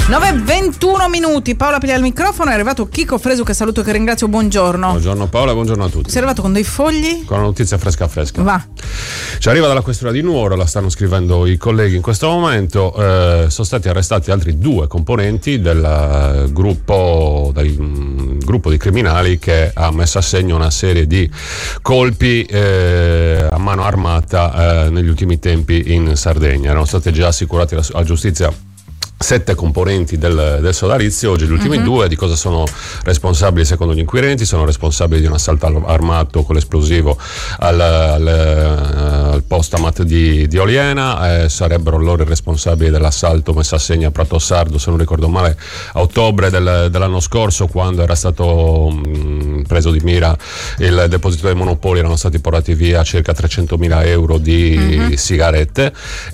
9:21. Paola piglia il microfono, è arrivato Chico Fresu che saluto e che ringrazio, buongiorno. Buongiorno Paola, buongiorno a tutti. Sei arrivato con dei fogli? Con una notizia fresca. Va. Ci arriva dalla questura di Nuoro, la stanno scrivendo i colleghi in questo momento. Sono stati arrestati altri 2 componenti del gruppo di criminali che ha messo a segno una serie di colpi a mano armata negli ultimi tempi in Sardegna. Erano state già assicurate alla giustizia 7 componenti del sodalizio. Oggi gli ultimi 2 di cosa sono responsabili secondo gli inquirenti? Sono responsabili di un assalto armato con l'esplosivo al postamat di Oliena, sarebbero loro i responsabili dell'assalto messo a segno a Prato Sardo, se non ricordo male, a ottobre dell'anno scorso, quando era stato preso di mira il deposito dei monopoli. Erano stati portati via circa 300.000 euro di sigarette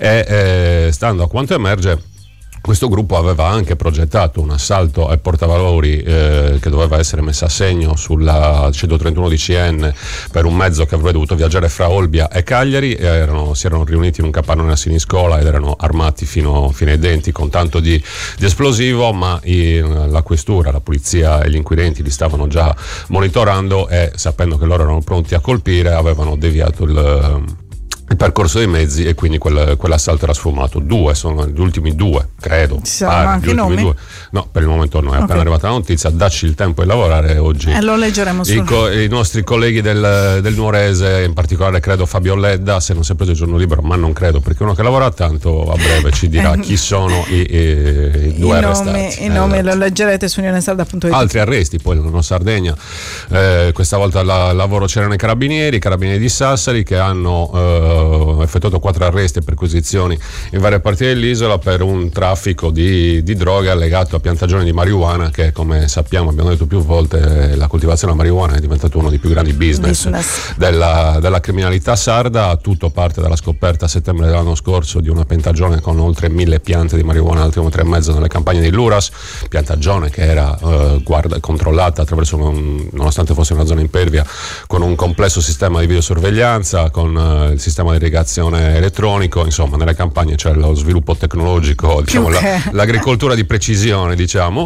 e stando a quanto emerge, questo gruppo aveva anche progettato un assalto ai portavalori che doveva essere messo a segno sulla 131 di CN per un mezzo che avrebbe dovuto viaggiare fra Olbia e Cagliari. Si erano riuniti in un capannone a Siniscola ed erano armati fino ai denti con tanto di esplosivo, ma la questura, la polizia e gli inquirenti li stavano già monitorando e, sapendo che loro erano pronti a colpire, avevano deviato il percorso dei mezzi e quindi quell'assalto era sfumato. 2 sono gli ultimi 2, credo. Anche i nomi? 2. No, per il momento no, è appena arrivata la notizia, dacci il tempo di lavorare oggi. Lo leggeremo I nostri colleghi del Nuorese, in particolare credo Fabio Ledda, se non si è preso il giorno libero, ma non credo, perché uno che lavora tanto a breve ci dirà chi sono i 2 arrestati. I nomi lo leggerete su unionesarda.it. Altri arresti poi in Sardegna, questa volta lavoro c'erano i carabinieri di Sassari, che hanno effettuato 4 arresti e perquisizioni in varie parti dell'isola per un traffico di droga legato a piantagioni di marijuana, che, come sappiamo, abbiamo detto più volte, la coltivazione della marijuana è diventato uno dei più grandi business. Della criminalità sarda. Tutto parte dalla scoperta a settembre dell'anno scorso di una piantagione con oltre 1.000 piante di marijuana al chilometro e mezzo nelle campagne di Luras, piantagione che era controllata attraverso nonostante fosse una zona impervia, con un complesso sistema di videosorveglianza, con il sistema di irrigazione elettronico. Insomma, nelle campagne c'è lo sviluppo tecnologico, diciamo, l'agricoltura di precisione, diciamo.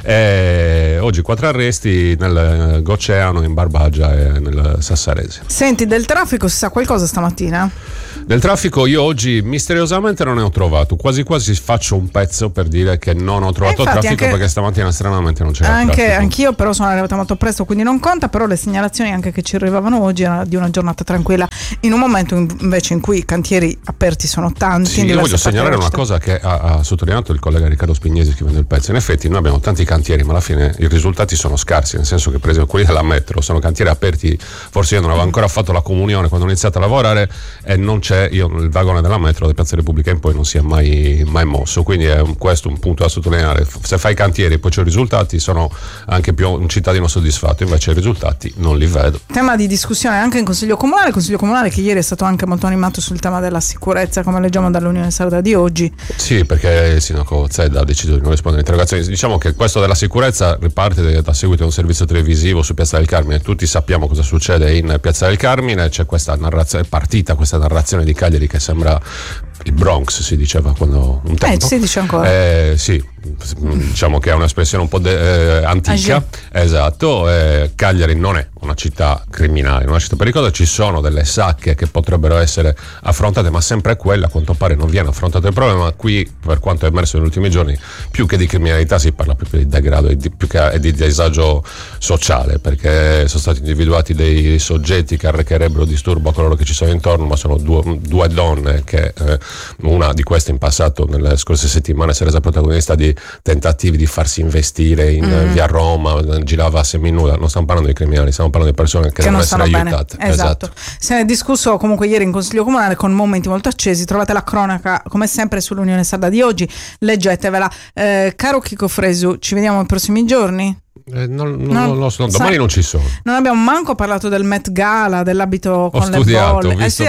Oggi 4 arresti nel Goceano, in Barbagia e nel Sassarese. Senti, del traffico si sa qualcosa stamattina? Del traffico io oggi misteriosamente non ne ho trovato, quasi faccio un pezzo per dire che non ho trovato traffico, perché stamattina stranamente non c'era traffico. Anch'io però sono arrivata molto presto, quindi non conta. Però le segnalazioni anche che ci arrivavano oggi erano di una giornata tranquilla, in un momento invece in cui i cantieri aperti sono tanti. Sì, io voglio segnalare una cosa che ha sottolineato il collega Riccardo Spignesi scrivendo il pezzo. In effetti noi abbiamo tanti cantieri, ma alla fine i risultati sono scarsi, nel senso che, per esempio, quelli della metro sono cantieri aperti. Forse io non avevo ancora fatto la comunione quando ho iniziato a lavorare e non c'è, il vagone della metro da Piazza Repubblica in poi non si è mai mosso, quindi è questo un punto da sottolineare. Se fai cantieri e poi c'è i risultati, sono anche più un cittadino soddisfatto, invece i risultati non li vedo. Tema di discussione anche in Consiglio Comunale che ieri è stato anche molto animato sul tema della sicurezza, come leggiamo dall'Unione Sarda di oggi. Sì, perché il sindaco Zedda ha deciso di non rispondere alle interrogazioni. Diciamo che questo della sicurezza riparte da seguito a un servizio televisivo su Piazza del Carmine. Tutti sappiamo cosa succede in Piazza del Carmine, c'è questa narrazione, è partita questa narrazione di Cagliari che sembra il Bronx, si diceva quando un tempo. Si dice ancora. Sì, diciamo che è un'espressione un po' antica. Esatto. Cagliari non è una città criminale, una città pericolosa. Ci sono delle sacche che potrebbero essere affrontate, ma sempre quella, a quanto pare, non viene affrontato il problema. Qui, per quanto è emerso negli ultimi giorni, più che di criminalità si parla proprio di degrado e di disagio sociale, perché sono stati individuati dei soggetti che arrecherebbero disturbo a coloro che ci sono intorno, ma sono due donne che una di queste in passato, nelle scorse settimane, si è resa protagonista di tentativi di farsi investire in via Roma, girava seminuda. Non stiamo parlando di criminali, stiamo parlando di persone che devono essere aiutate. Esatto. Se ne è discusso comunque ieri in Consiglio Comunale con momenti molto accesi. Trovate la cronaca come sempre sull'Unione Sarda di oggi, leggetevela. Caro Chico Fresu, ci vediamo nei prossimi giorni? Non lo so, domani non ci sono. Non abbiamo manco parlato del Met Gala, dell'abito con le bolle.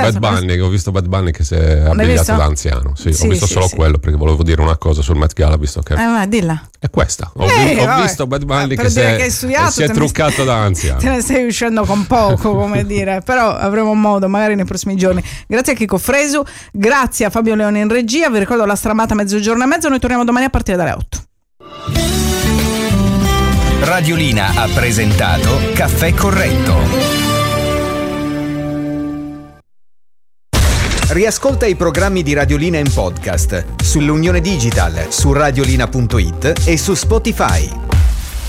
Ho visto Bad Bunny che si è abbigliato da anziano. Ho visto solo quello, perché volevo dire una cosa sul Met Gala, visto che dilla. È questa. Ho visto Bad Bunny che si è truccato da anziano. Te ne stai uscendo con poco, come dire. Però avremo modo magari nei prossimi giorni. Grazie a Chico Fresu, grazie a Fabio Leone in regia. Vi ricordo la stramata 12:30. Noi torniamo domani a partire dalle 8. Radiolina ha presentato Caffè Corretto. Riascolta i programmi di Radiolina in podcast sull'Unione Digital, su radiolina.it e su Spotify.